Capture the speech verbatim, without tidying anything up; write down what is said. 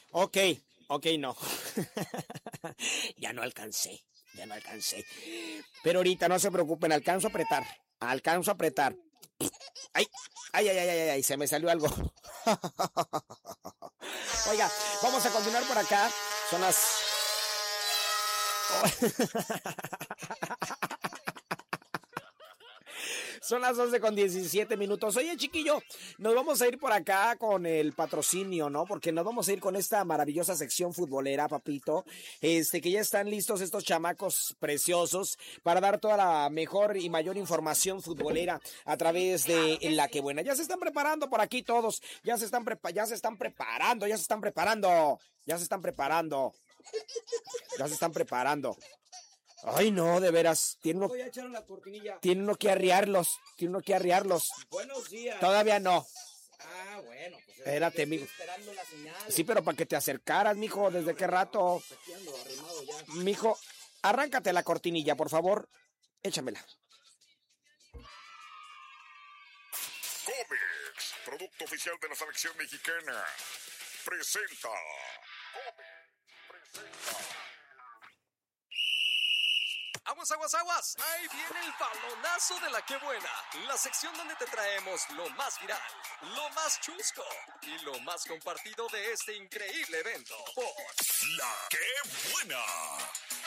Ok, ok, no. Ya no alcancé, ya no alcancé. Pero ahorita no se preocupen, alcanzo a apretar, alcanzo a apretar. Ay, ay, ay, ay, ay, ay, se me salió algo. Oiga, vamos a continuar por acá. Son las... Son las doce con diecisiete minutos. Oye, chiquillo, nos vamos a ir por acá con el patrocinio, ¿no? Porque nos vamos a ir con esta maravillosa sección futbolera, papito. Este, que ya están listos estos chamacos preciosos para dar toda la mejor y mayor información futbolera a través de La Que Buena. Ya se están preparando por aquí todos. Ya se están prepa- ya se están preparando, ya se están preparando. Ya se están preparando. Ya se están preparando. Ay, no, de veras. Tiene uno, Voy a echar la cortinilla. tiene uno que arriarlos. Tiene uno que arriarlos. Buenos días. Todavía no. Ah, bueno, pues Espérate, estoy mijo. esperando la señal. Sí, pero para que te acercaras, mijo. ¿Desde qué rato? Aquí ando arrimado ya. Mijo, arráncate la cortinilla, por favor. Échamela. Comex, producto oficial de la selección mexicana, presenta. Comex, presenta. Aguas, aguas, aguas. Ahí viene el balonazo de La Que Buena. La sección donde te traemos lo más viral, lo más chusco y lo más compartido de este increíble evento. Por La Que Buena.